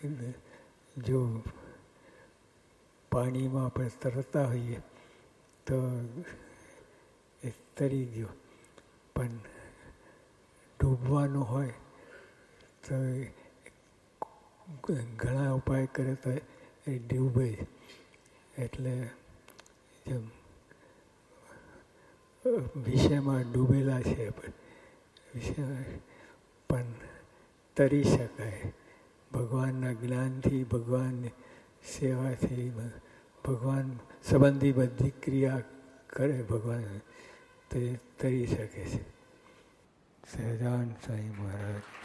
જો પાણીમાં આપણે તરતા હોઈએ તો એ તરી ગયો, પણ ડૂબવાનું હોય તો ઘણા ઉપાય કરે તો એ ડૂબે. એટલે જેમ વિષયમાં ડૂબેલા છે પણ તરી શકાય ભગવાનના જ્ઞાનથી, ભગવાનની સેવાથી, ભગવાન સંબંધી બધી ક્રિયા કરે ભગવાન તો એ તરી શકે છે. સહજાનંદ સ્વામી મહારાજ.